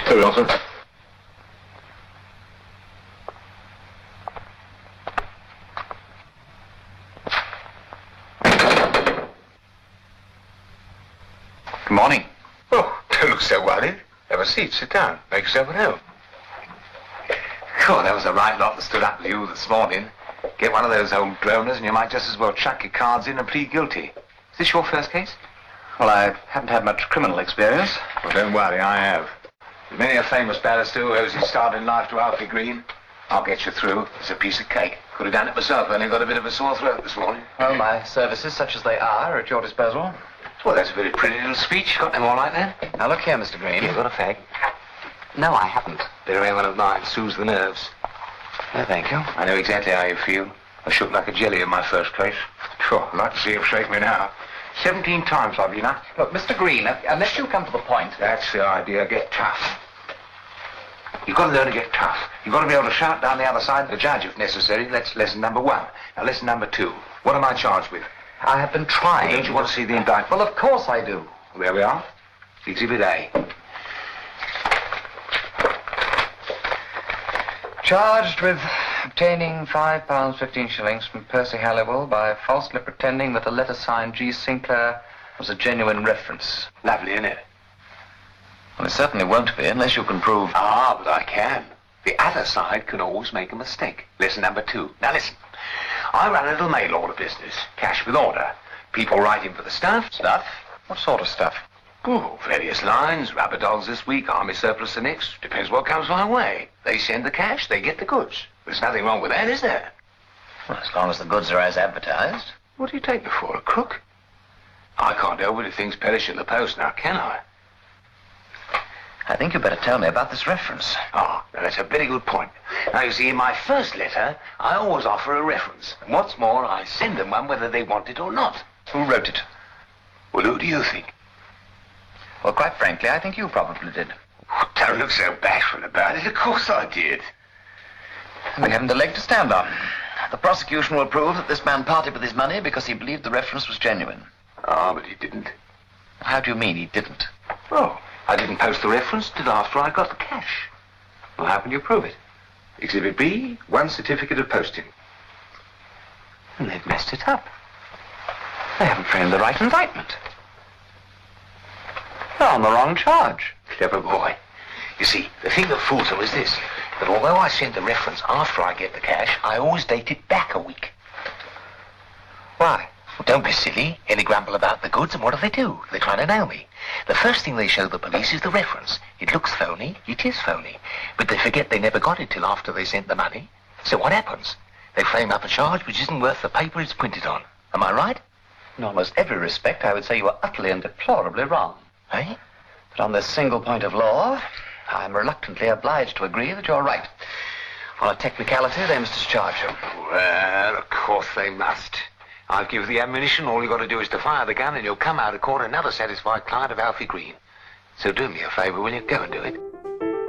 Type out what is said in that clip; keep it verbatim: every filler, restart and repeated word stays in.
Here, Wilson. Good morning. Oh, don't look so worried. Have a seat. Sit down. Make yourself at home. Oh, there was a right lot that stood up with you this morning. Get one of those old droners and you might just as well chuck your cards in and plead guilty. Is this your first case? Well, I haven't had much criminal experience. Well, don't worry. I have. There's many a famous barrister who owes his start in life to Alfie Green. I'll get you through. It's a piece of cake. Could have done it myself, only got a bit of a sore throat this morning. Well, my services, such as they are, are at your disposal. Well, that's a very pretty little speech. Got them all right then? Now, look here, Mister Green. You got a fag? No, I haven't. Better have one of mine. Soothes the nerves. No, thank you. I know exactly how you feel. I shook like a jelly in my first case. Sure, I'd like to see him shake me now. Seventeen times I've been up. Look, Mister Green, unless you come to the point... That's the idea. Get tough. You've got to learn to get tough. You've got to be able to shout down the other side of the judge if necessary. That's lesson number one. Now, lesson number two. What am I charged with? I have been trying... Well, don't you want to see the indictment? Well, of course I do. Well, there we are. Exhibit A. Charged with obtaining five pounds fifteen shillings from Percy Halliwell by falsely pretending that a letter signed G. Sinclair was a genuine reference. Lovely, isn't it? Well, it certainly won't be unless you can prove... Ah, but I can. The other side can always make a mistake. Lesson number two. Now listen. I run a little mail order business. Cash with order. People writing for the stuff. Stuff? What sort of stuff? Oh, various lines. Rubber dolls this week, army surplus the next. Depends what comes my way. They send the cash, they get the goods. There's nothing wrong with that, is there? Well, as long as the goods are as advertised. What do you take me for, a crook? I can't help it if things perish in the post now, can I? I think you better tell me about this reference. Ah, now that's a very good point. Now, you see, in my first letter, I always offer a reference. And what's more, I send them one whether they want it or not. Who wrote it? Well, who do you think? Well, quite frankly, I think you probably did. Oh, don't look so bashful about it. Of course I did. We haven't a leg to stand on. The prosecution will prove that this man parted with his money because he believed the reference was genuine. Ah, but he didn't. How do you mean he didn't? Oh, I didn't post the reference till after I got the cash. Well, how can you prove it? Exhibit B, one certificate of posting. And they've messed it up. They haven't framed the right indictment. They're on the wrong charge. Clever boy. You see, the thing that fools them is this, that although I send the reference after I get the cash, I always date it back a week. Why? Well, don't be silly. Any grumble about the goods, and what do they do? They try to nail me. The first thing they show the police is the reference. It looks phony. It is phony. But they forget they never got it till after they sent the money. So what happens? They frame up a charge which isn't worth the paper it's printed on. Am I right? In almost every respect, I would say you are utterly and deplorably wrong. Eh? But on this single point of law, I'm reluctantly obliged to agree that you're right. On a technicality, they must discharge you. Well, of course they must. I've given the ammunition. All you've got to do is to fire the gun and you'll come out of court another satisfied client of Alfie Green. So do me a favour, will you? Go and do it.